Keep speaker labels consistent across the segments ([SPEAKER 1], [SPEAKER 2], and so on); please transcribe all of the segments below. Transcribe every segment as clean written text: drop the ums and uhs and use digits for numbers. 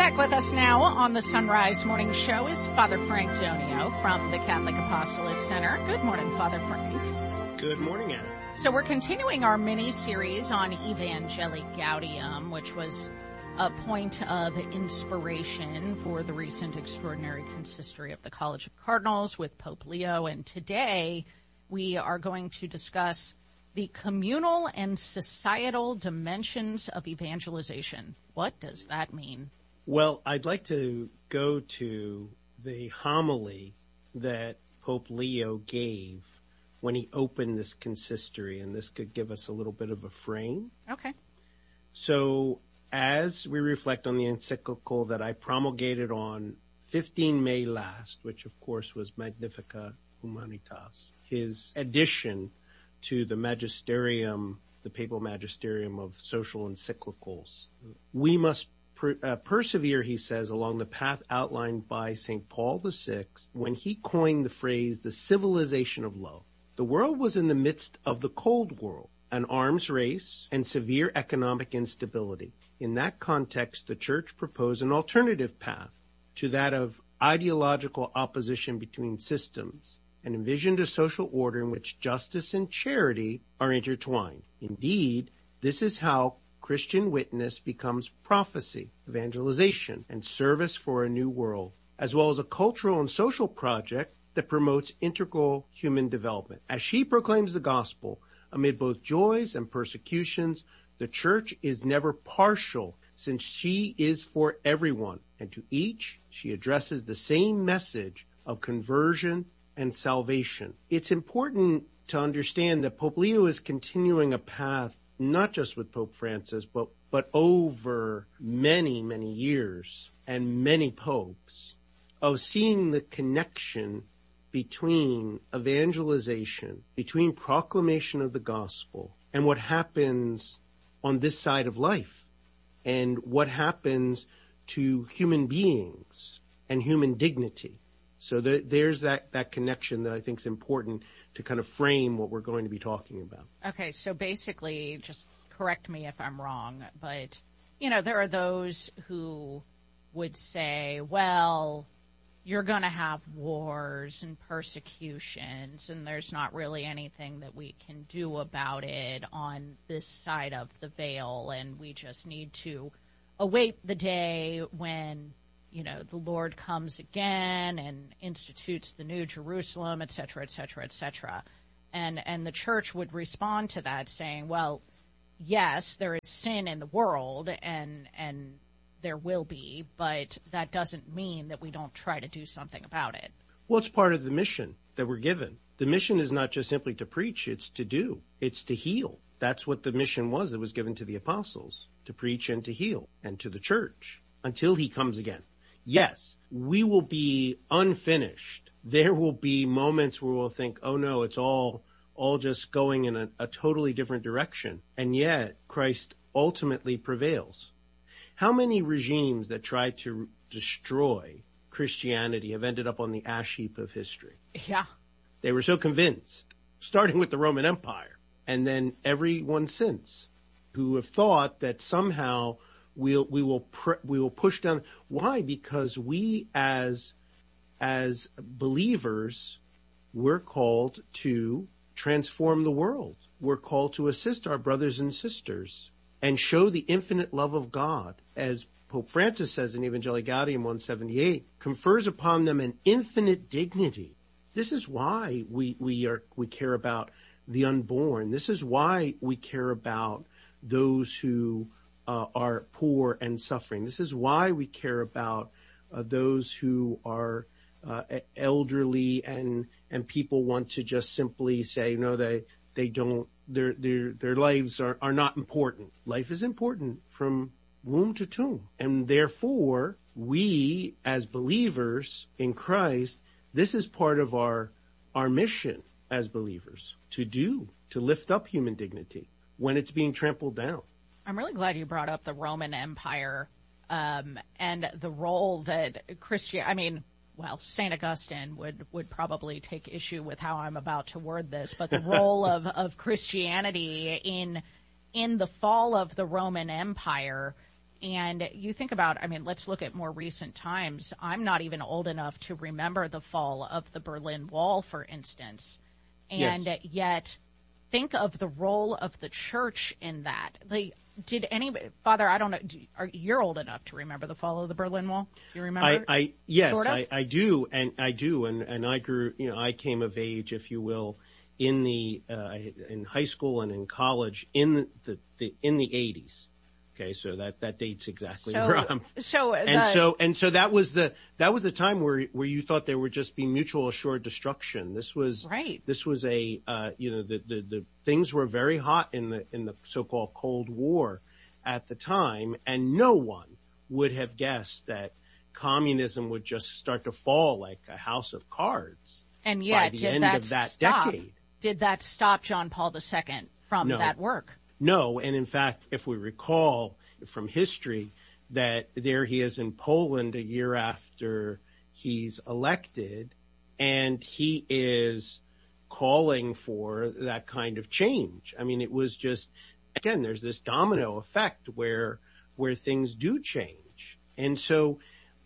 [SPEAKER 1] Back with us now on the Sunrise Morning Show is Father Frank Donio from the Catholic Apostolate Center. Good morning, Father Frank.
[SPEAKER 2] Good morning, Anna.
[SPEAKER 1] So we're continuing our mini-series on Evangelii Gaudium, which was a point of inspiration for the recent extraordinary consistory of the College of Cardinals with Pope Leo. And today we are going to discuss the communal and societal dimensions of evangelization. What does that mean?
[SPEAKER 2] Well, I'd like to go to the homily that Pope Leo gave when he opened this consistory, and this could give us a little bit of a frame.
[SPEAKER 1] Okay.
[SPEAKER 2] So as we reflect on the encyclical that I promulgated on 15 May last, which of course was Magnificat Humanitas, his addition to the magisterium, the papal magisterium of social encyclicals, we must persevere, he says, along the path outlined by St. Paul VI when he coined the phrase, the civilization of love. The world was in the midst of the Cold War, an arms race and severe economic instability. In that context, the Church proposed an alternative path to that of ideological opposition between systems and envisioned a social order in which justice and charity are intertwined. Indeed, this is how Christian witness becomes prophecy, evangelization, and service for a new world, as well as a cultural and social project that promotes integral human development. As she proclaims the gospel, amid both joys and persecutions, the Church is never partial, since she is for everyone, and to each she addresses the same message of conversion and salvation. It's important to understand that Pope Leo is continuing a path not just with Pope Francis, but over many, many years and many popes, of seeing the connection between evangelization, between proclamation of the gospel, and what happens on this side of life, and what happens to human beings and human dignity. So there's that connection that I think is important to kind of frame what we're going to be talking about.
[SPEAKER 1] Okay, so basically, just correct me if I'm wrong, but, you know, there are those who would say, well, you're going to have wars and persecutions, and there's not really anything that we can do about it on this side of the veil, and we just need to await the day when, you know, the Lord comes again and institutes the New Jerusalem, et cetera, et cetera, et cetera. And the Church would respond to that saying, well, yes, there is sin in the world, and there will be, but that doesn't mean that we don't try to do something about it.
[SPEAKER 2] Well, it's part of the mission that we're given. The mission is not just simply to preach, it's to do. It's to heal. That's what the mission was that was given to the apostles, to preach and to heal, and to the Church, until he comes again. Yes, we will be unfinished. There will be moments where we'll think, oh no, it's all just going in a totally different direction. And yet, Christ ultimately prevails. How many regimes that try to destroy Christianity have ended up on the ash heap of history?
[SPEAKER 1] Yeah.
[SPEAKER 2] They were so convinced, starting with the Roman Empire, and then everyone since, who have thought that somehow we will push down. Why? Because we as believers, we're called to transform the world. We're called to assist our brothers and sisters and show the infinite love of God. As Pope Francis says in Evangelii Gaudium 178, confers upon them an infinite dignity. This is why we care about the unborn. This is why we care about those who are poor and suffering. This is why we care about those who are elderly and people want to just simply say, no, they don't, their lives are not important. Life is important from womb to tomb. And therefore, we as believers in Christ, this is part of our mission as believers to lift up human dignity when it's being trampled down.
[SPEAKER 1] I'm really glad you brought up the Roman Empire and the role that St. Augustine would probably take issue with how I'm about to word this, but the role of Christianity in the fall of the Roman Empire, And you think about, I mean, let's look at more recent times. I'm not even old enough to remember the fall of the Berlin Wall, for instance. And yet, think of the role of the church in that. Did anybody, Father, I don't know, you're old enough to remember the fall of the Berlin Wall? Do you remember?
[SPEAKER 2] Yes,
[SPEAKER 1] sort of?
[SPEAKER 2] I do. And I grew, I came of age, if you will, in high school and in college in the 80s. Okay, so that dates exactly where I'm. So that was the time where you thought there would just be mutual assured destruction. This was
[SPEAKER 1] right.
[SPEAKER 2] This was the things were very hot in the so-called Cold War at the time, and no one would have guessed that communism would just start to fall like a house of cards.
[SPEAKER 1] And yet,
[SPEAKER 2] by the end of that decade.
[SPEAKER 1] Did that stop John Paul II from that work?
[SPEAKER 2] No, and in fact, if we recall from history that there he is in Poland a year after he's elected, and he is calling for that kind of change. I mean, it was just, again, there's this domino effect where things do change. And so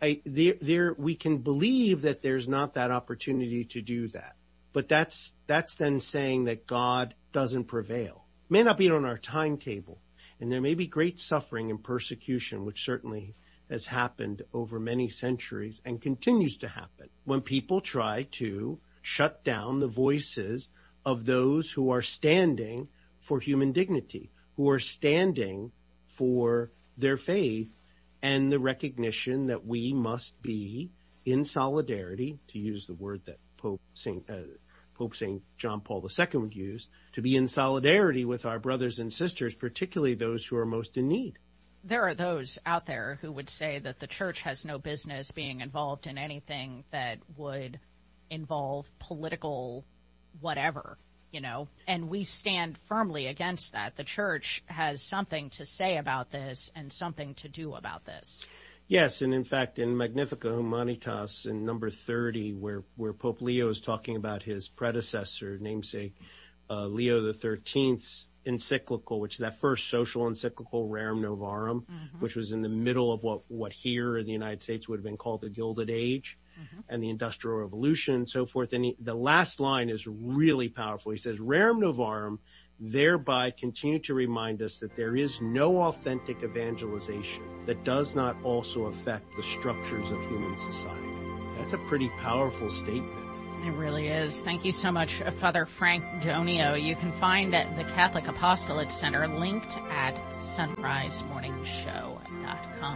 [SPEAKER 2] we can believe that there's not that opportunity to do that. But that's then saying that God doesn't prevail. It may not be on our timetable, and there may be great suffering and persecution, which certainly has happened over many centuries and continues to happen when people try to shut down the voices of those who are standing for human dignity, who are standing for their faith and the recognition that we must be in solidarity, to use the word that Pope St. John Paul II would use, to be in solidarity with our brothers and sisters, particularly those who are most in need.
[SPEAKER 1] There are those out there who would say that the church has no business being involved in anything that would involve political whatever, and we stand firmly against that. The church has something to say about this and something to do about this.
[SPEAKER 2] Yes, and in fact, in Magnificat Humanitas, in number 30, where Pope Leo is talking about his predecessor, namesake Leo XIII's encyclical, which is that first social encyclical, Rerum Novarum, which was in the middle of what here in the United States would have been called the Gilded Age and the Industrial Revolution and so forth. And the last line is really powerful. He says, Rerum Novarum thereby continue to remind us that there is no authentic evangelization that does not also affect the structures of human society. That's a pretty powerful statement.
[SPEAKER 1] It really is. Thank you so much, Father Frank Donio. You can find the Catholic Apostolate Center linked at sunrisemorningshow.com.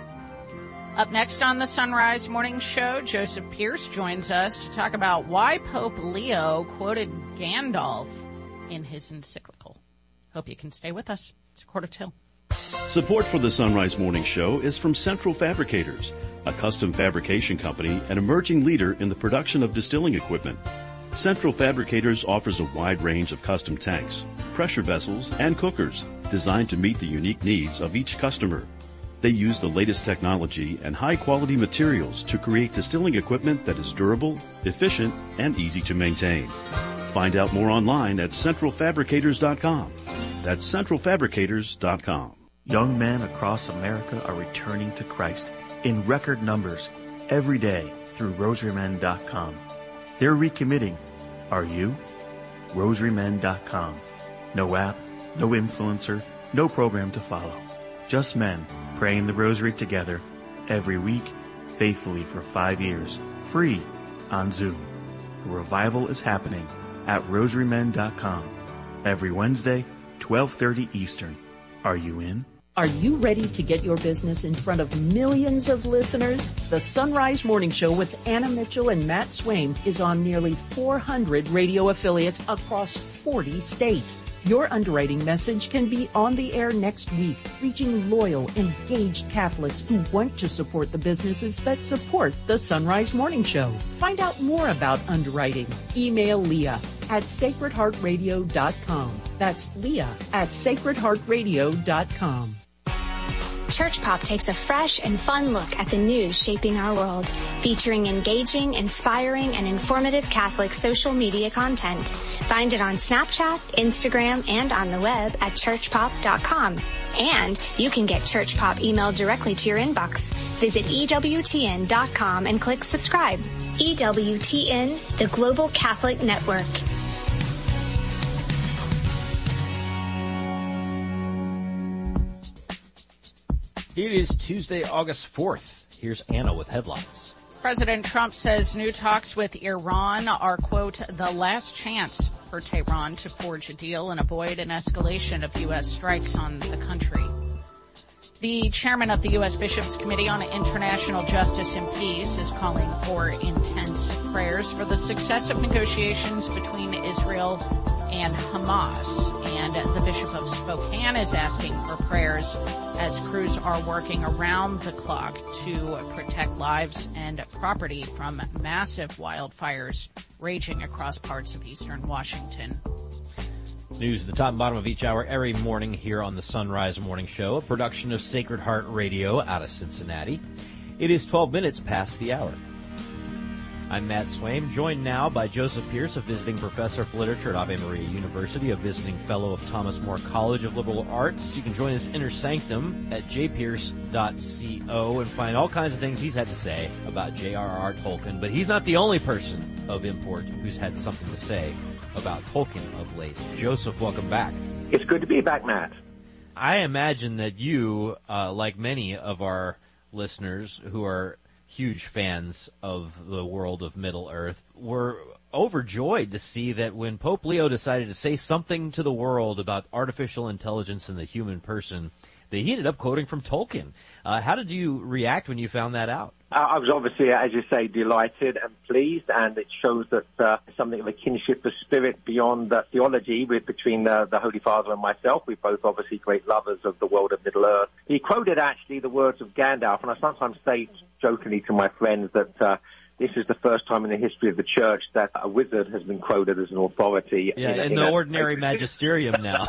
[SPEAKER 1] Up next on the Sunrise Morning Show, Joseph Pierce joins us to talk about why Pope Leo quoted Gandalf in his encyclical. Hope you can stay with us. It's 1:45.
[SPEAKER 3] Support for the Sunrise Morning Show is from Central Fabricators, a custom fabrication company and emerging leader in the production of distilling equipment. Central Fabricators offers a wide range of custom tanks, pressure vessels, and cookers designed to meet the unique needs of each customer. They use the latest technology and high-quality materials to create distilling equipment that is durable, efficient, and easy to maintain. Find out more online at centralfabricators.com. That's centralfabricators.com.
[SPEAKER 4] Young men across America are returning to Christ in record numbers every day through rosarymen.com. They're recommitting. Are you? rosarymen.com. No app, no influencer, no program to follow. Just men praying the rosary together every week, faithfully for 5 years, free on Zoom. The revival is happening at rosarymen.com every Wednesday, 12:30 Eastern. Are you in?
[SPEAKER 5] Are you ready to get your business in front of millions of listeners? The Sunrise Morning Show with Anna Mitchell and Matt Swain is on nearly 400 radio affiliates across 40 states. Your underwriting message can be on the air next week, reaching loyal, engaged Catholics who want to support the businesses that support the Sunrise Morning Show. Find out more about underwriting. Email Leah at sacredheartradio.com. That's Leah at sacredheartradio.com.
[SPEAKER 6] Church Pop takes a fresh and fun look at the news shaping our world, featuring engaging, inspiring, and informative Catholic social media content. Find it on Snapchat, Instagram, and on the web at churchpop.com. And you can get Church Pop emailed directly to your inbox. Visit EWTN.com and click subscribe. EWTN, the Global Catholic Network.
[SPEAKER 7] It is Tuesday, August 4th. Here's Anna with headlines.
[SPEAKER 1] President Trump says new talks with Iran are, quote, the last chance for Tehran to forge a deal and avoid an escalation of U.S. strikes on the country. The chairman of the U.S. Bishops' Committee on International Justice and Peace is calling for intense prayers for the success of negotiations between Israel and Hamas. And the Bishop of Spokane is asking for prayers as crews are working around the clock to protect lives and property from massive wildfires raging across parts of eastern Washington.
[SPEAKER 7] News at the top and bottom of each hour every morning here on the Sunrise Morning Show, a production of Sacred Heart Radio out of Cincinnati. It is 12 minutes past the hour. I'm Matt Swaim, joined now by Joseph Pierce, a visiting professor of literature at Ave Maria University, a visiting fellow of Thomas More College of Liberal Arts. You can join his inner sanctum at jpierce.co and find all kinds of things he's had to say about J.R.R. Tolkien. But he's not the only person of import who's had something to say about Tolkien of late. Joseph, welcome back.
[SPEAKER 8] It's good to be back, Matt.
[SPEAKER 7] I imagine that you, like many of our listeners who are huge fans of the world of Middle-earth, were overjoyed to see that when Pope Leo decided to say something to the world about artificial intelligence and the human person, that he ended up quoting from Tolkien. How did you react when you found that out?
[SPEAKER 8] I was obviously, as you say, delighted and pleased, and it shows that something of a kinship of spirit beyond theology between the Holy Father and myself. We're both obviously great lovers of the world of Middle-earth. He quoted actually the words of Gandalf, and I sometimes say jokingly to my friends that this is the first time in the history of the Church that a wizard has been quoted as an authority.
[SPEAKER 7] Yeah, in the ordinary magisterium now.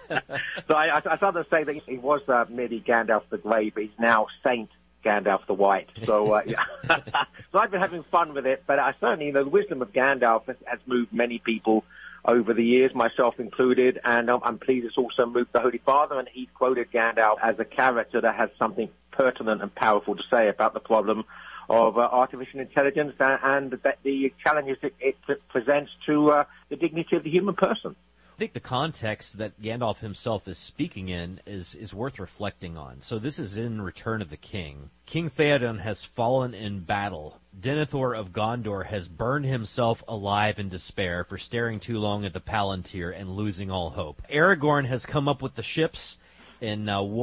[SPEAKER 8] So I'd rather say that he was merely Gandalf the Grey, but he's now Saint Gandalf the White. So, yeah. So I've been having fun with it, but certainly, the wisdom of Gandalf has moved many people over the years, myself included, and I'm pleased it's also moved the Holy Father, and he quoted Gandalf as a character that has something pertinent and powerful to say about the problem of artificial intelligence and the challenges it presents to the dignity of the human person.
[SPEAKER 7] I think the context that Gandalf himself is speaking in is worth reflecting on. So this is in Return of the King. King Theoden has fallen in battle. Denethor of Gondor has burned himself alive in despair for staring too long at the Palantir and losing all hope. Aragorn has come up with the ships in